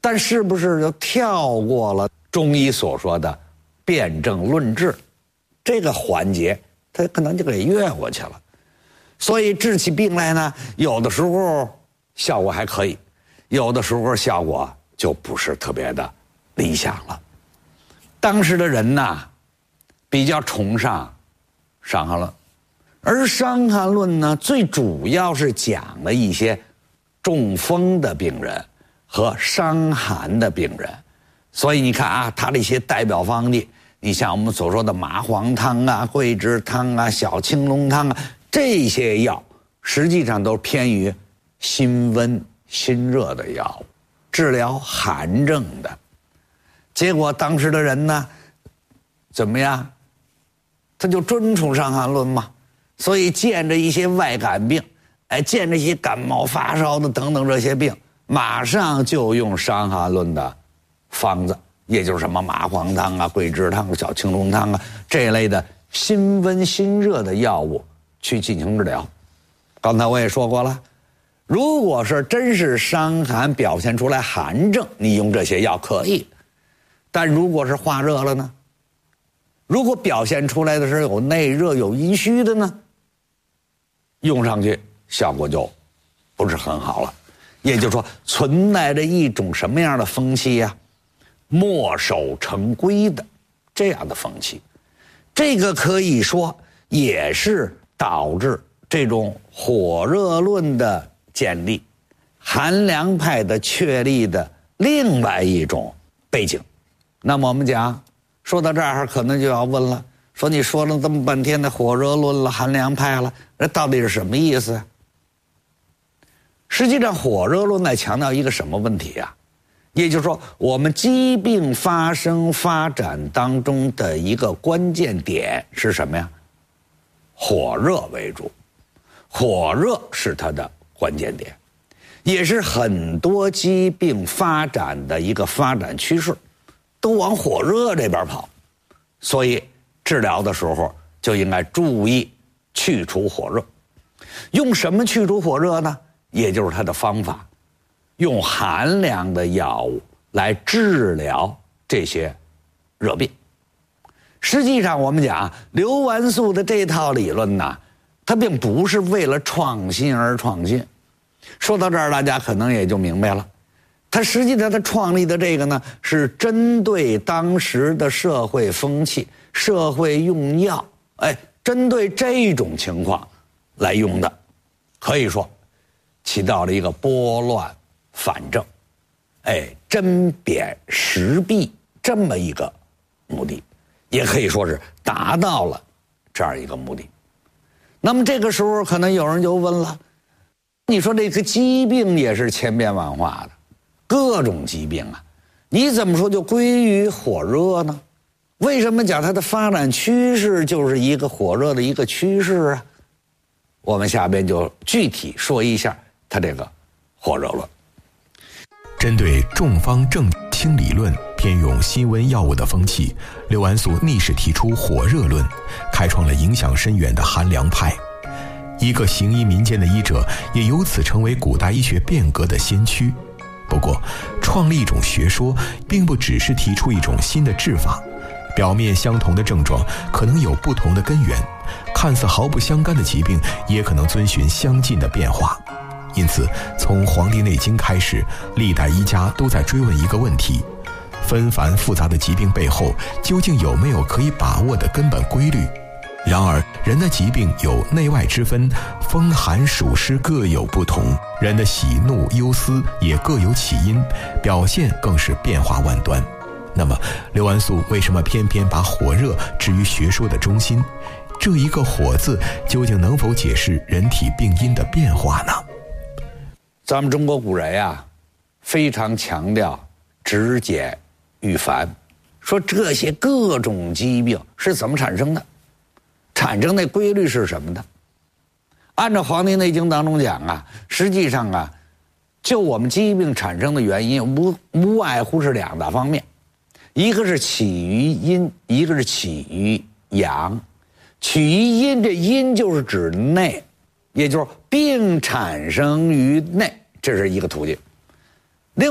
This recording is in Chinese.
但是不是就跳过了中医所说的辨证论治这个环节，他可能就给越过去了。所以治起病来呢，有的时候效果还可以，有的时候效果就不是特别的理想了。当时的人呢，比较崇尚《伤寒论》，而《伤寒论》呢，最主要是讲了一些中风的病人和伤寒的病人。所以你看啊，他的一些代表方剂，你像我们所说的麻黄汤啊、桂枝汤啊、小青龙汤啊，这些药实际上都偏于辛温辛热的药物，治疗寒症的。结果当时的人呢，怎么样？他就遵从《伤寒论》嘛，所以见着一些外感病，见着一些感冒发烧的等等这些病，马上就用《伤寒论》的方子，也就是什么麻黄汤啊、桂枝汤、小青龙汤啊这类的辛温辛热的药物去进行治疗。刚才我也说过了，如果是真是伤寒表现出来寒症，你用这些药可以，但如果是化热了呢？如果表现出来的是有内热有阴虚的呢，用上去效果就不是很好了。也就是说，存在着一种什么样的风气呀？墨守成规的这样的风气，这个可以说也是导致这种火热论的建立、寒凉派的确立的另外一种背景。那么我们讲说到这儿，可能就要问了，说你说了这么半天的火热论了、寒凉派了，这到底是什么意思？实际上火热论在强调一个什么问题啊？也就是说，我们疾病发生发展当中的一个关键点是什么呀？火热为主，火热是它的关键点，也是很多疾病发展的一个发展趋势，都往火热这边跑。所以治疗的时候就应该注意去除火热。用什么去除火热呢？也就是它的方法，用寒凉的药物来治疗这些热病。实际上我们讲刘完素的这套理论呢，它并不是为了创新而创新。说到这儿，大家可能也就明白了，它实际上它创立的这个呢，是针对当时的社会风气、社会用药，针对这种情况来用的，可以说起到了一个拨乱反正、针砭时弊这么一个目的，也可以说是达到了这样一个目的。那么这个时候可能有人就问了，你说这个疾病也是千变万化的，各种疾病啊，你怎么说就归于火热呢？为什么讲它的发展趋势就是一个火热的一个趋势啊？我们下边就具体说一下它这个火热论。 针对众方正清理论偏用辛温药物的风气，刘完素逆势提出火热论，开创了影响深远的寒凉派。一个行医民间的医者也由此成为古代医学变革的先驱。不过，创立一种学说并不只是提出一种新的治法，表面相同的症状可能有不同的根源，看似毫不相干的疾病也可能遵循相近的变化。因此，从《黄帝内经》开始，历代医家都在追问一个问题：纷繁复杂的疾病背后，究竟有没有可以把握的根本规律？然而，人的疾病有内外之分，风寒暑湿各有不同，人的喜怒忧思也各有起因，表现更是变化万端。那么，刘完素为什么偏偏把火热置于学说的中心？这一个火字究竟能否解释人体病因的变化呢？ 咱们中国古人啊，非常强调止减预繁，说这些各种疾病是怎么产生的，产生的规律是什么的。按照《黄帝内经》当中讲啊，实际上啊，就我们疾病产生的原因无外乎是两大方面，一个是起于阴，一个是起于阳。起于阴，这阴就是指内，也就是病产生于内，这是一个途径。